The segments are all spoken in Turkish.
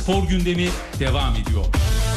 spor gündemi devam ediyor.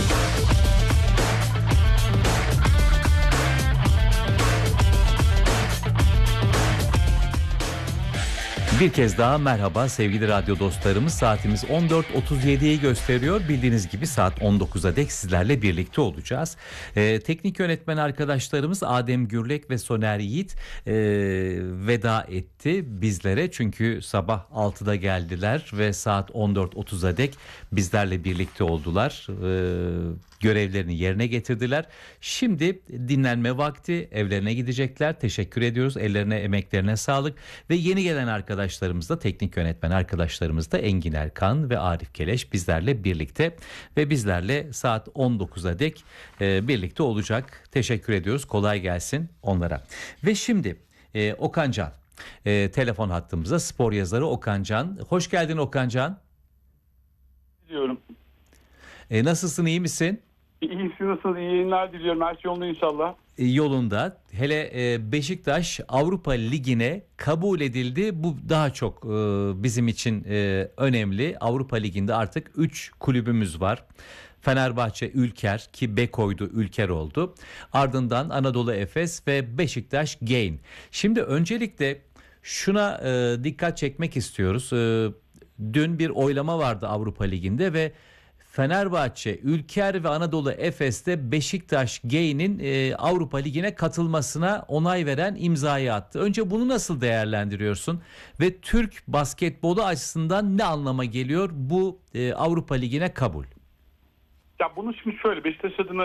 Bir kez daha merhaba sevgili radyo dostlarımız. Saatimiz 14.37'yi gösteriyor. Bildiğiniz gibi saat 19'a dek sizlerle birlikte olacağız. Teknik yönetmen arkadaşlarımız Adem Gürlek ve Soner Yiğit veda etti bizlere. Çünkü sabah 6'da geldiler ve saat 14.30'a dek bizlerle birlikte oldular. Görevlerini yerine getirdiler. Şimdi dinlenme vakti, evlerine gidecekler. Teşekkür ediyoruz. Ellerine, emeklerine sağlık. Ve yeni gelen arkadaşlarımız da, teknik yönetmen arkadaşlarımız da Engin Erkan ve Arif Keleş bizlerle birlikte ve bizlerle saat 19'a dek birlikte olacak. Teşekkür ediyoruz. Kolay gelsin onlara. Ve şimdi Okan Can, telefon hattımızda spor yazarı Okan Can. Hoş geldin Okan Can. Diyorum. Nasılsın, iyi misin? İyisi nasıl? İyi yayınlar diliyorum. Her şey yolunda inşallah. Yolunda. Hele Beşiktaş Avrupa Ligi'ne kabul edildi. Bu daha çok bizim için önemli. Avrupa Ligi'nde artık 3 kulübümüz var. Fenerbahçe Ülker, ki Beko'ydu, Ülker oldu. Ardından Anadolu Efes ve Beşiktaş Gain. Şimdi öncelikle şuna dikkat çekmek istiyoruz. Dün bir oylama vardı Avrupa Ligi'nde ve Fenerbahçe, Ülker ve Anadolu Efes'te Beşiktaş Gain'in Avrupa Ligi'ne katılmasına onay veren imzayı attı. Önce bunu nasıl değerlendiriyorsun ve Türk basketbolu açısından ne anlama geliyor bu Avrupa Ligi'ne kabul? Ya bunu şimdi şöyle, Beşiktaş adına